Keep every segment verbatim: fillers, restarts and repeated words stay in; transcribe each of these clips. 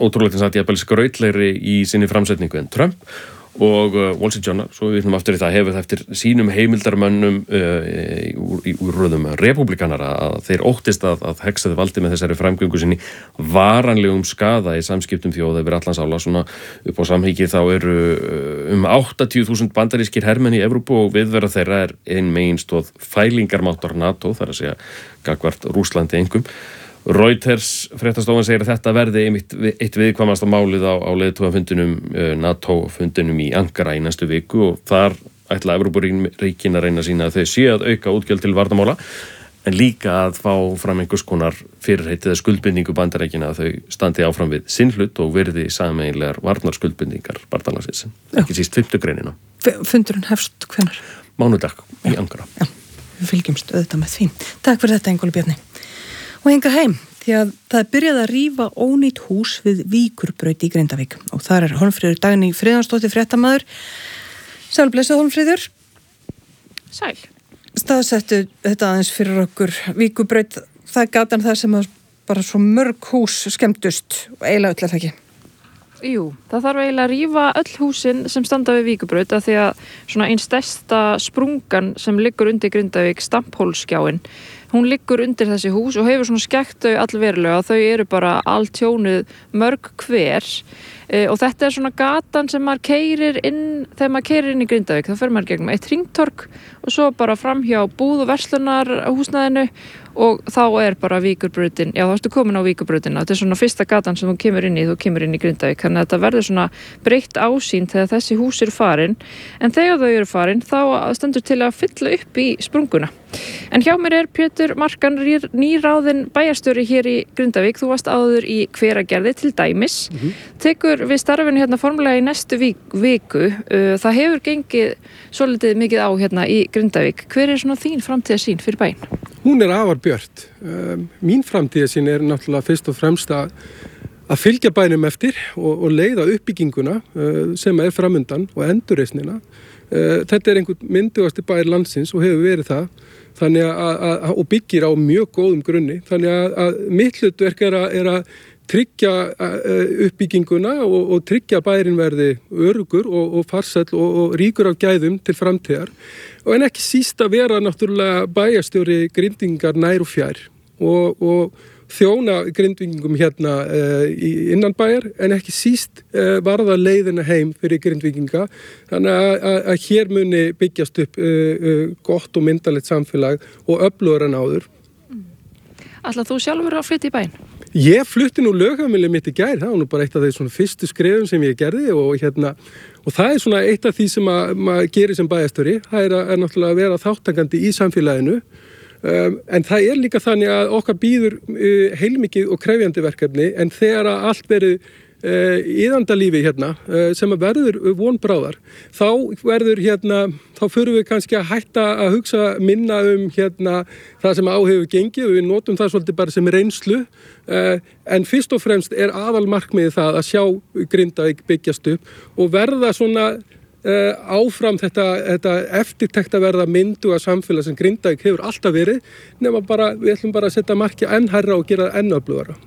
ótrúlegt en sagt jafnvel skrautlegri í sinni framsetningu en Trump og uh, Wall Street Journal, svo við vitum aftur í það, hefur eftir sínum heimildarmönnum uh, úr, úr röðum republikanara að þeir óttist að, að hexaði valdi með þessari framgöngu sinni varanlegum skaða í samskiptum þjóða yfir allansála, svona upp á samhengi þá eru um áttatíu þúsund bandarískir hermenn í Evrópu og viðvera þeirra er ein meginstóð fælingarmáttar NATO, þar að segja gagvart Rússlandi einkum. Reuters fréttastofan segir að þetta verði eitt viðkvæmasta málið á, á leiðtogafundinum, NATO-fundinum í Ankara í næstu viku og þar ætla Evrópuríkin að reyna sína að þau séu að auka útgjöld til varnarmála en líka að fá fram einhvers konar fyrirheit eða skuldbindingu Bandaríkjanna að þau standi áfram við sinn hlut og virði sameiginlegar varnarskuldbindingar bandalagsins, ekki síst fimmtu greinina. Fundurinn hefst hvenær? Mánudag í Ankara. Já, við fylgjumst auðvitað með því. Takk fyrir þetta, Ingólfur Bjarni. Og hingað heim, því að það er byrjað að rífa ónýtt hús við Víkurbraut í Grindavík og þar er Hólmfríður Dagný Friðjónsdóttir fréttamaður. Sæl blessuð Hólmfríður. Sæl. Staðsettu þetta aðeins fyrir okkur. Víkurbraut, það er gatan þar sem bara svo mörg hús skemmtust og eiginlega öll er það ekki. Jú, það þarf eiginlega að rífa öll húsin sem standa við Víkurbraut af því að svona einn stærsta sprungan sem liggur undir Grindavík, Stamphólsskjáin, hún liggur undir þessi hús og hefur svona skekkt þau allverulega og þau eru bara alltjónuð mörg hver e, og þetta er svona gatan sem maður keyrir inn, þegar maður keyrir inn í Grindavík, þá fer maður gegnum eitt hringtorg og svo bara framhjá búð og verslunar húsnæðinu og þá er bara Víkurbrautin, já þá ertu komin á Víkurbrautina, þetta er svona fyrsta gatan sem þú kemur inn í, þú kemur inn í Grindavík, þannig að þetta verður svona breytt ásýn þegar þessi hús eru farin, en þegar þau eru farin þá stendur til að fylla upp í sprunguna. En hjá mér er Pétur Markan, nýráðinn bæjarstjóri hér í Grindavík, þú varst áður í Hveragerði til dæmis, mm-hmm. tekur við starfinu hérna formulega í næstu viku, það hefur gengið svolítið mikið á hérna í Grindavík, hver er svona þín framtíðarsýn fyrir bæinn? Hún er afar björt. Mín framtíðarsýn er náttúrulega fyrst og fremst að, að fylgja bænum eftir og, og leiða uppbygginguna sem er framundan og endurreisnina. Þetta er einhvern myndugasti bær landsins og hefur verið það, þannig að, að, og byggir á mjög góðum grunni. Þannig að, að mitt hlutverk er að, er að tryggja uppbygginguna og, og tryggja bærin verði örugur og, og farsæll og, og ríkur af gæðum til framtíðar. Og en ekki síst að vera náttúrulega bæjarstjóri Grindvíkingar nær og fjær og, og þjóna Grindvíkingum hérna uh, innan bæjar en ekki síst uh, varða leiðina heim fyrir Grindvíkinga. Þannig að, að, að hér muni byggjast upp uh, uh, gott og myndalegt samfélag og öflugur en áður. Ætlar þú sjálfur að flytja í bæinn? Ég flutti nú lögheimili mitt í gær, það var nú bara eitt af þeir svona fyrstu skrefum sem ég gerði og hérna og það er svona eitt af því sem að, maður gerir sem bæjarstjóri, það er, að, er náttúrulega að vera þáttakandi í samfélaginu um, en það er líka þannig að okkar býður uh, heilmikið og krefjandi verkefni en þegar að allt verið uh, iðandalífi hérna uh, sem að verður vonbráðar, þá verður hérna, þá förum við kannski að hætta að hugsa minna um hérna það sem á hefur gengið og við notum það svolítið bara sem reynslu uh, en fyrst og fremst er aðalmarkmiðið það að sjá Grindavík byggjast upp og verða svona uh, áfram þetta, þetta eftirtekta verða mynduga samfélag sem Grindavík hefur alltaf verið nema bara, við ætlum bara að setja markið enn hærra og gera það enn öflugara.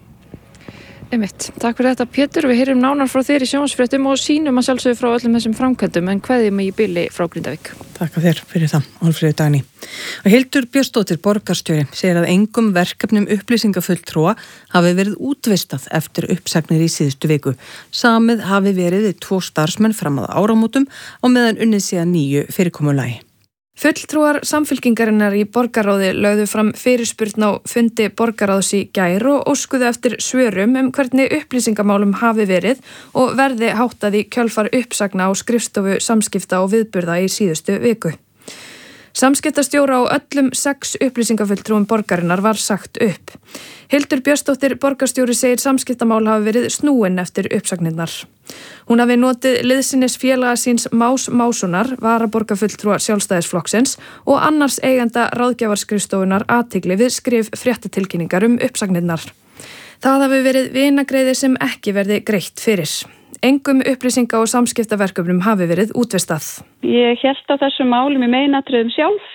Einmitt. Takk fyrir þetta Pétur, við heyrum nánar frá þér í sjónvarpsfréttum og sýnum að sjálfsögðu frá öllum þessum framkvæmdum en kveðjum í bili frá Grindavík. Takk þér fyrir það, Hólmfríður Dagný. Og Hildur Björnsdóttir, borgarstjóri, segir að engum verkefnum upplýsingafulltrúa hafi verið útvistað eftir uppsagnir í síðustu viku. Samið hafi verið við tvo starfsmenn fram að áramótum og meðan unnið sé að nýju fyrirkomulagi. Fulltrúar Samfylkingarinnar í borgarráði lögðu fram fyrirspurn á fundi borgarráðs í gær og óskuðu eftir svörum um hvernig upplýsingamálum hafi verið og verði háttað í kjölfar uppsagna á skrifstofu samskipta og viðburða í síðustu viku. Samskiptastjóra á öllum sex upplýsingafulltrúum borgarinnar var sagt upp. Hildur Björnsdóttir, borgarstjóri, segir samskiptamál hafi verið snúin eftir uppsagnirnar. Hún hafi notið liðsinnis félaga síns Más Mássonar, varaborgarfulltrúa Sjálfstæðisflokksins og annars eigenda ráðgjafarskrifstofunar athygli við skrif fréttatilkynningar um uppsagnirnar. Það hafi verið vinagreiði sem ekki verði greitt fyrir. Engum upplýsinga og samskiptaverkefnum hafi verið útvistað. Ég hélt á þessum málum í meginatriðum sjálf.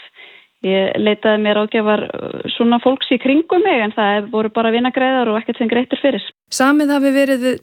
Ég leitaði mér ráðgjafar svona fólks í kringum mig en það voru bara vinagreiðar og ekkert sem greittur fyrir. Samið hafi verið við